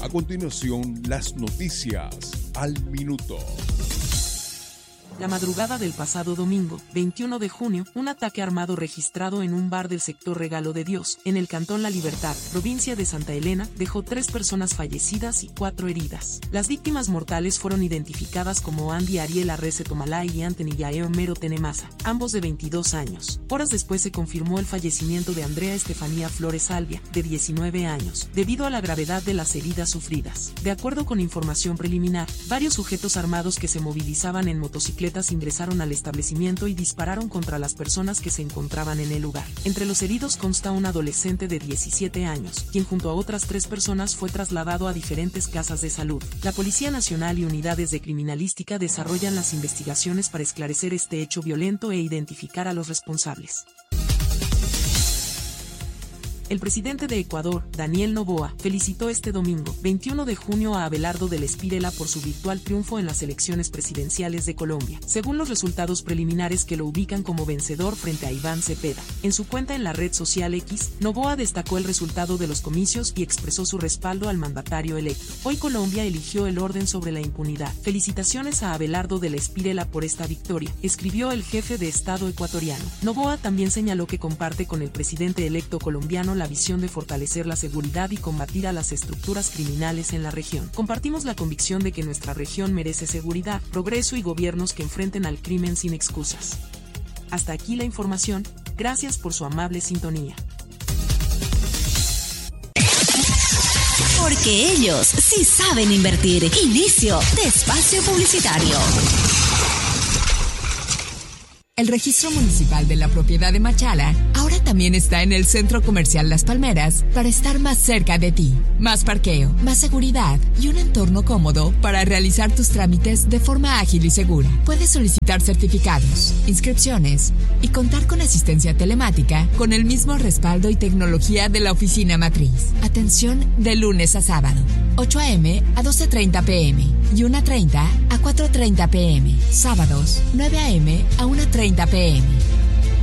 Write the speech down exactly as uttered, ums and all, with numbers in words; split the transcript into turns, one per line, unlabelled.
A continuación, las noticias al minuto.
La madrugada del pasado domingo, veintiuno de junio, un ataque armado registrado en un bar del sector Regalo de Dios, en el cantón La Libertad, provincia de Santa Elena, dejó tres personas fallecidas y cuatro heridas. Las víctimas mortales fueron identificadas como Andy Ariel Arrece Tomalay y Anthony Yaeo Mero Tenemasa, ambos de veintidós años. Horas después se confirmó el fallecimiento de Andrea Estefanía Flores Albia, de diecinueve años, debido a la gravedad de las heridas sufridas. De acuerdo con información preliminar, varios sujetos armados que se movilizaban en motocicletas ingresaron al establecimiento y dispararon contra las personas que se encontraban en el lugar. Entre los heridos consta un adolescente de diecisiete años, quien junto a otras tres personas fue trasladado a diferentes casas de salud. La Policía Nacional y unidades de criminalística desarrollan las investigaciones para esclarecer este hecho violento e identificar a los responsables. El presidente de Ecuador, Daniel Noboa, felicitó este domingo, veintiuno de junio, a Abelardo del Espírela por su virtual triunfo en las elecciones presidenciales de Colombia, según los resultados preliminares que lo ubican como vencedor frente a Iván Cepeda. En su cuenta en la red social X, Noboa destacó el resultado de los comicios y expresó su respaldo al mandatario electo. Hoy Colombia eligió el orden sobre la impunidad. Felicitaciones a Abelardo del Espírela por esta victoria, escribió el jefe de Estado ecuatoriano. Noboa también señaló que comparte con el presidente electo colombiano la visión de fortalecer la seguridad y combatir a las estructuras criminales en la región. Compartimos la convicción de que nuestra región merece seguridad, progreso y gobiernos que enfrenten al crimen sin excusas. Hasta aquí la información, gracias por su amable sintonía.
Porque ellos sí saben invertir. Inicio de espacio publicitario.
El registro municipal de la propiedad de Machala ahora también está en el Centro Comercial Las Palmeras para estar más cerca de ti. Más parqueo, más seguridad y un entorno cómodo para realizar tus trámites de forma ágil y segura. Puedes solicitar certificados, inscripciones y contar con asistencia telemática con el mismo respaldo y tecnología de la oficina matriz. Atención de lunes a sábado, ocho a eme a doce treinta pe eme y una treinta a cuatro treinta pe eme. Sábados, nueve a eme a una treinta pe eme.